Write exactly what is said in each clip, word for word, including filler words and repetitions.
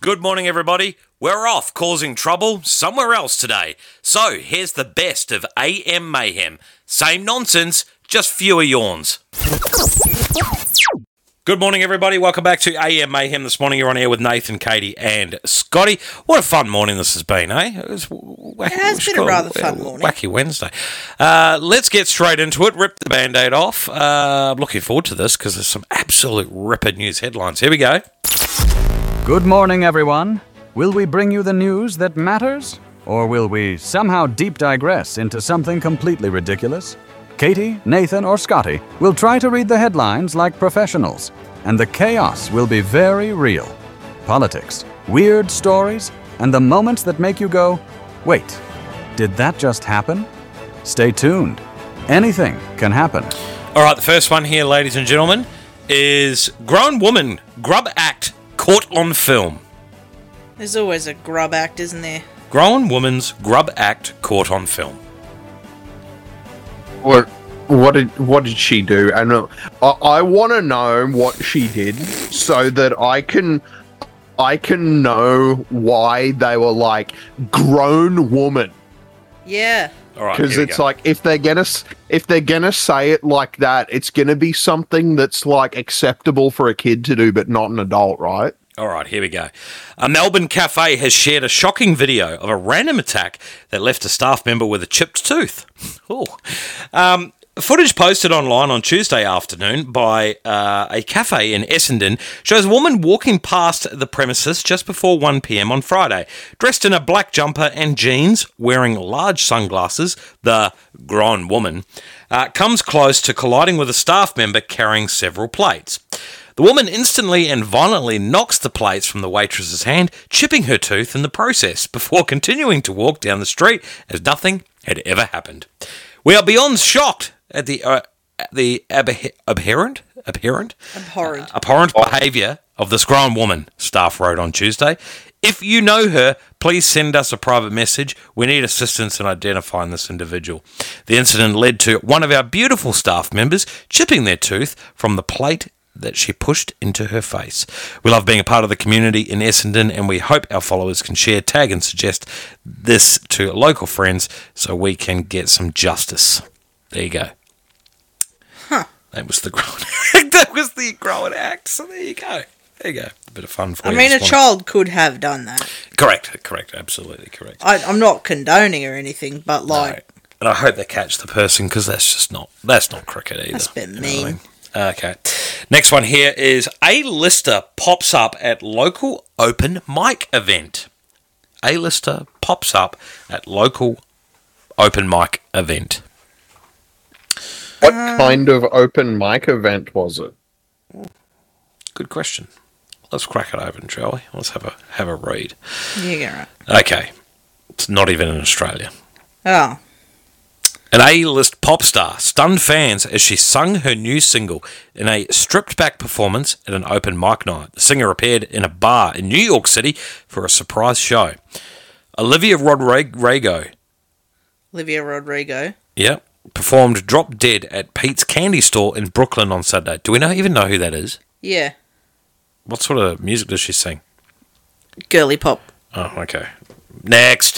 Good morning, everybody. We're off causing trouble somewhere else today. So, here's the best of A M Mayhem. Same nonsense, just fewer yawns. Good morning, everybody. Welcome back to A M Mayhem. This morning you're on air with Nathan, Katie and Scotty. What a fun morning this has been, eh? It was wacky, it has been a rather fun morning. Wacky Wednesday. Uh, let's get straight into it. Rip the Band-Aid off. Uh, I'm looking forward to this because there's some absolute ripper news headlines. Here we go. Good morning, everyone. Will we bring you the news that matters? Or will we somehow deep digress into something completely ridiculous? Katie, Nathan, or Scotty will try to read the headlines like professionals, and the chaos will be very real. Politics, weird stories, and the moments that make you go, wait, did that just happen? Stay tuned. Anything can happen. All right, the first one here, ladies and gentlemen, is grown woman grub act caught on film. There's always a grub act, isn't there? Grown woman's grub act caught on film. What? What did what did she do? And uh, I, I want to know what she did so that I can I can know why they were like grown woman. Yeah. All right. Because it's go. like if they're gonna if they're gonna say it like that, it's gonna be something that's like acceptable for a kid to do, but not an adult, right? All right, here we go. A Melbourne cafe has shared a shocking video of a random attack that left a staff member with a chipped tooth. Ooh. Um, footage posted online on Tuesday afternoon by uh, a cafe in Essendon shows a woman walking past the premises just before one p.m. on Friday, dressed in a black jumper and jeans, wearing large sunglasses. The grown woman uh, comes close to colliding with a staff member carrying several plates. The woman instantly and violently knocks the plates from the waitress's hand, chipping her tooth in the process, before continuing to walk down the street as nothing had ever happened. We are beyond shocked at the uh, the ab- abhorrent, abhorrent, Abhorrent. Uh, abhorrent behaviour of this grown woman, staff wrote on Tuesday. If you know her, please send us a private message. We need assistance in identifying this individual. The incident led to one of our beautiful staff members chipping their tooth from the plate that she pushed into her face. We love being a part of the community in Essendon, and we hope our followers can share, tag and suggest this to local friends so we can get some justice. There you go. Huh. That was the grown that was the grown act. So there you go. There you go. A bit of fun for I you. I mean, a morning. child could have done that. Correct. Correct. Absolutely correct. I, I'm not condoning or anything, but like, No. And I hope they catch the person because that's just not that's not cricket either. that's a bit You know mean. what I mean? Okay. Next one here is A-lister pops up at local open mic event. A-lister pops up at local open mic event. What uh, kind of open mic event was it? Good question. Let's crack it open, shall we? Let's have a have a read. You get right. Okay. It's not even in Australia. Oh. An A-list pop star stunned fans as she sung her new single in a stripped-back performance at an open mic night. The singer appeared in a bar in New York City for a surprise show. Olivia Rodrigo. Olivia Rodrigo. Yep. Performed Drop Dead at Pete's Candy Store in Brooklyn on Saturday. Do we know, even know who that is? Yeah. What sort of music does she sing? Girly pop. Oh, okay. Next.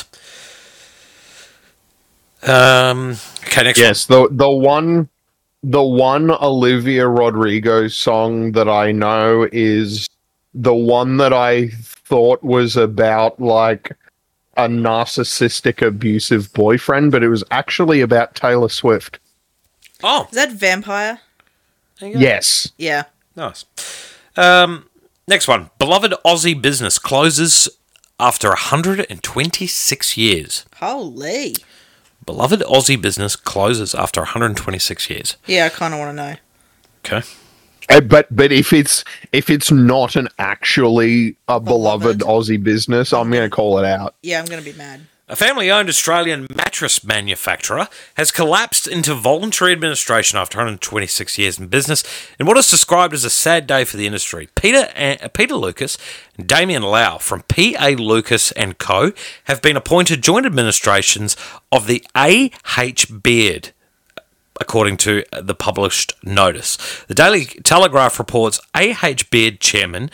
Um. Okay, next yes, one. the the one the one Olivia Rodrigo song that I know is the one that I thought was about like a narcissistic abusive boyfriend, but it was actually about Taylor Swift. Oh. Is that Vampire? Yes. Yeah. Nice. Um. Next one. Beloved Aussie business closes after one hundred twenty-six years. Holy. Beloved Aussie business closes after one hundred twenty-six years. Yeah, I kind of want to know. Okay. Uh, but but if it's if it's not an actually a beloved, beloved Aussie business, I'm going to call it out. Yeah, I'm going to be mad. A family-owned Australian mattress manufacturer has collapsed into voluntary administration after one hundred twenty-six years in business in what is described as a sad day for the industry. Peter uh, Peter Lucas and Damien Lau from P A Lucas and Co have been appointed joint administrations of the A H Beard, according to the published notice. The Daily Telegraph reports A H Beard chairman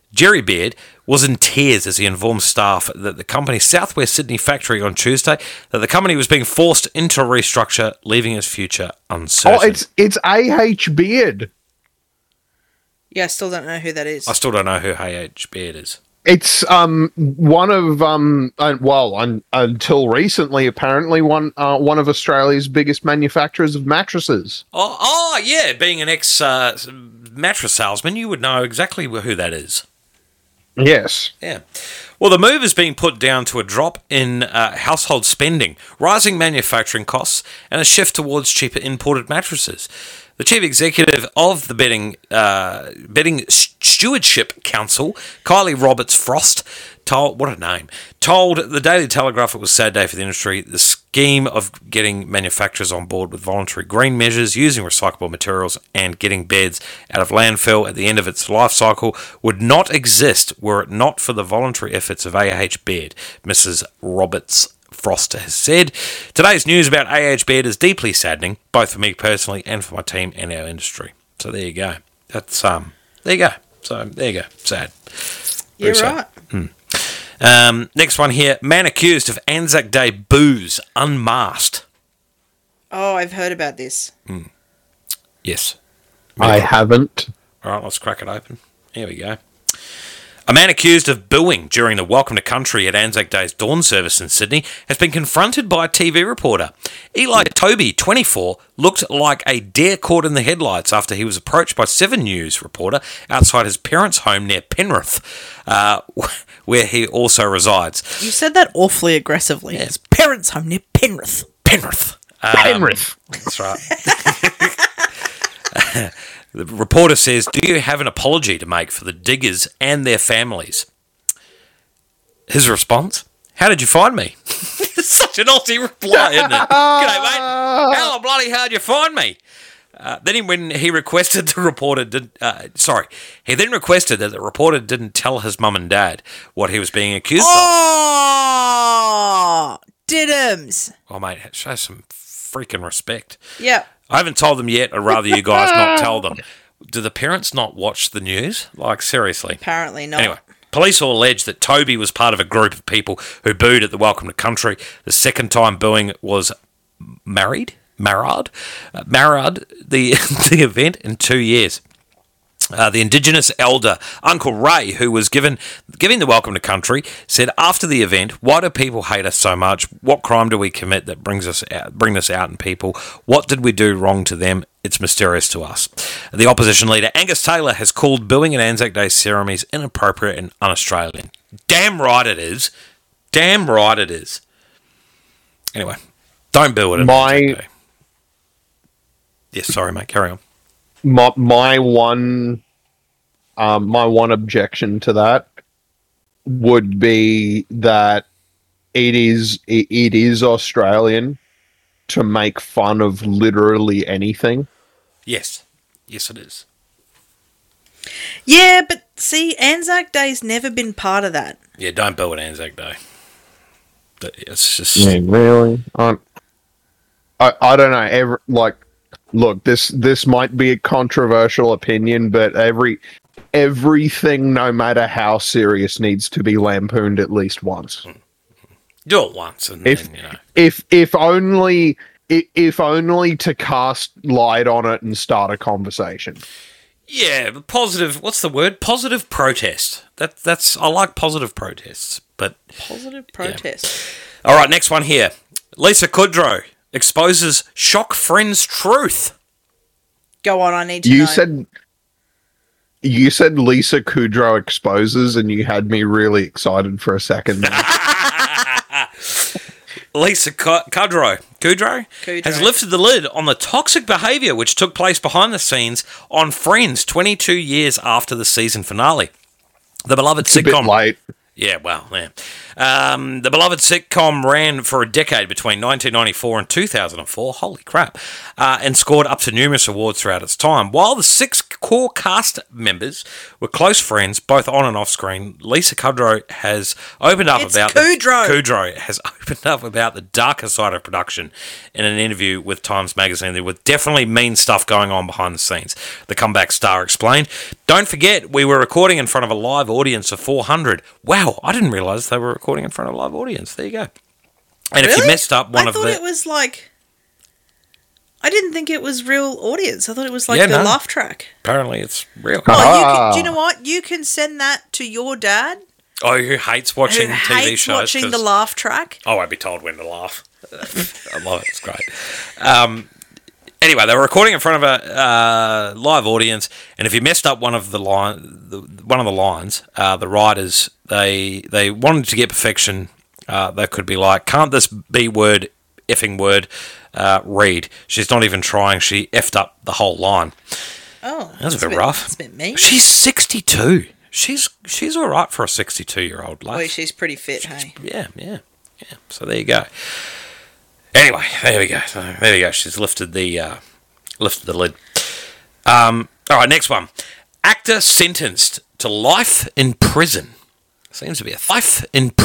Jerry Beard was in tears as he informed staff that the company's Southwest Sydney factory on Tuesday that the company was being forced into restructure, leaving its future uncertain. Oh, it's it's A H Beard. Yeah, I still don't know who that is. I still don't know who A H Beard is. It's um one of um uh, well un, until recently apparently one uh, one of Australia's biggest manufacturers of mattresses. Oh, oh yeah, being an ex uh, mattress salesman, you would know exactly who that is. Yes. Yeah. Well, the move is being put down to a drop in uh, household spending, rising manufacturing costs, and a shift towards cheaper imported mattresses. The chief executive of the Bedding, uh, Bedding Stewardship Council, Kylie Roberts Frost, told, what a name, told the Daily Telegraph it was a sad day for the industry. The scheme of getting manufacturers on board with voluntary green measures, using recyclable materials, and getting beds out of landfill at the end of its life cycle would not exist were it not for the voluntary efforts of A H Beard, Missus Roberts Frost has said. Today's news about A H Beard is deeply saddening, both for me personally and for my team and our industry. So there you go. That's um. There you go. So there you go. Sad. You're Very sad. right. Hmm. Um, next one here. Man accused of Anzac Day booze unmasked. Oh, I've heard about this. Mm. Yes. I haven't. All right, let's crack it open. Here we go. A man accused of booing during the Welcome to Country at Anzac Day's dawn service in Sydney has been confronted by a T V reporter. Eli Toby, twenty-four, looked like a deer caught in the headlights after he was approached by Seven News reporter outside his parents' home near Penrith, uh, where he also resides. You said that awfully aggressively. Yeah. His parents' home near Penrith. Penrith. Um, Penrith. That's right. The reporter says, "Do you have an apology to make for the diggers and their families?" His response, "How did you find me?" Such an Aussie reply, isn't it? G'day, mate. How the bloody hell did you find me? Uh, then he, when he requested the reporter did, uh, sorry, he then requested that the reporter didn't tell his mum and dad what he was being accused Oh, Diddums. of. Oh, mate, show some freaking respect. Yep. I haven't told them yet. I'd rather you guys not tell them. Do the parents not watch the news? Like, seriously. Apparently not. Anyway, police will allege that Toby was part of a group of people who booed at the Welcome to Country. The second time booing was married, marad, uh, marad the the event in two years. Uh, the Indigenous elder, Uncle Ray, who was given giving the Welcome to Country, said after the event, "Why do people hate us so much? What crime do we commit that brings us out, bring us out in people? What did we do wrong to them? It's mysterious to us." The opposition leader, Angus Taylor, has called booing at Anzac Day ceremonies inappropriate and un-Australian. Damn right it is. Damn right it is. Anyway, don't boo it at My- Anzac Day. Yes, sorry, mate. Carry on. My my one um my one objection to that would be that it is it, it is Australian to make fun of literally anything. Yes. Yes, it is. Yeah, but see, Anzac Day's never been part of that. Yeah, don't boo at Anzac Day. But It's just... really? Um, I I don't know. Every, like, look, this this might be a controversial opinion, but every everything, no matter how serious, needs to be lampooned at least once. Do it once and If then, you know. if if only i- if only to cast light on it and start a conversation. Yeah, but positive... What's the word? Positive protest. That That's... I like positive protests, but... Positive protest. All right, next one here. Lisa Kudrow exposes shock friend's truth. Go on, I need to You know. said you said Lisa Kudrow exposes, and you had me really excited for a second. Lisa Ku- Kudrow, Kudrow, Kudrow. has lifted the lid on the toxic behaviour which took place behind the scenes on Friends twenty-two years after the season finale. The beloved It's a bit sitcom... late. Yeah, well, yeah. Um, the beloved sitcom ran for a decade between nineteen ninety-four and two thousand four. Holy crap. Uh, and scored up to numerous awards throughout its time. While the six core cast members were close friends, both on and off screen, Lisa Kudrow has opened up It's about... Kudrow. The, Kudrow has opened up about the darker side of production in an interview with Times Magazine. There was definitely mean stuff going on behind the scenes. The comeback star explained, Don't forget, we were recording in front of a live audience of four hundred. Wow, I didn't realise they were recording in front of a live audience. There you go. And Really? if you messed up one I of thought the... it was like... I didn't think it was real audience. I thought it was like Yeah, the no. laugh track. Apparently it's real. Oh, you Ah. can, do you know what? You can send that to your dad, Oh, who hates watching who T V hates shows? watching 'cause the laugh track. I won't be told when to laugh. I love it. It's great. Um, anyway, they were recording in front of a uh, live audience, and if you messed up one of the line, the, one of the lines, uh, the writers they they wanted to get perfection. Uh, they could be like, "Can't this B word, effing word, uh, read?" She's not even trying. She effed up the whole line. Oh, That's a bit rough. That's a bit mean. She's sixty-two. She's she's all right for a sixty-two-year-old lad. Boy, she's pretty fit, hey? Yeah, yeah, yeah. So there you go. Anyway, there we go. So there we go. She's lifted the uh, lifted the lid. Um, all right, next one. Actor sentenced to life in prison. Seems to be a life in